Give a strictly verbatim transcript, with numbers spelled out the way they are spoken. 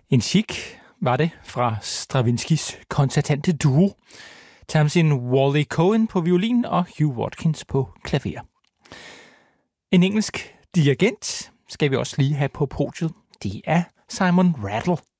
En chic var det fra Stravinskys koncertante duo, Tamsin Whalley Cohen på violin og Hugh Watkins på klaver. En engelsk dirigent skal vi også lige have på podiet. Det er Simon Rattle.